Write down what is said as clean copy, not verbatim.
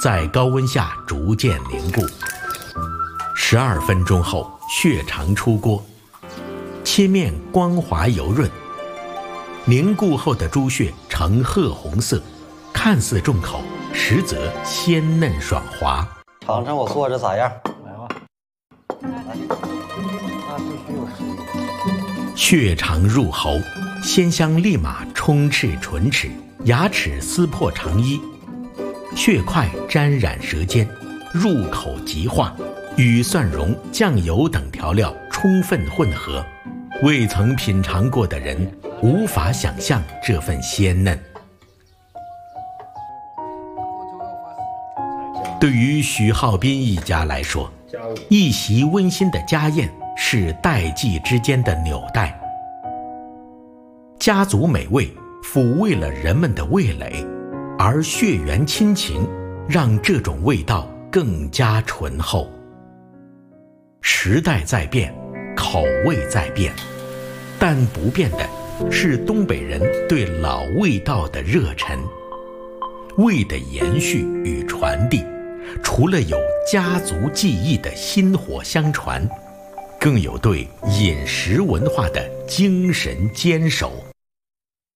在高温下逐渐凝固。12分钟后，血肠出锅，切面光滑油润，凝固后的猪血呈褐红色，看似重口，实则鲜嫩爽滑。 尝尝我做这咋样？ 来吧，来，那必须有食欲。 血肠入喉，鲜香立马充斥唇齿，牙齿撕破肠衣，血块沾染舌尖，入口即化，与蒜蓉、酱油等调料充分混合，未曾品尝过的人无法想象这份鲜嫩。对于许浩斌一家来说，一席温馨的家宴是代际之间的纽带，家族美味抚慰了人们的味蕾，而血缘亲情让这种味道更加醇厚。时代在变，口味在变，但不变的是东北人对老味道的热忱。味的延续与传递，除了有家族记忆的薪火相传，更有对饮食文化的精神坚守。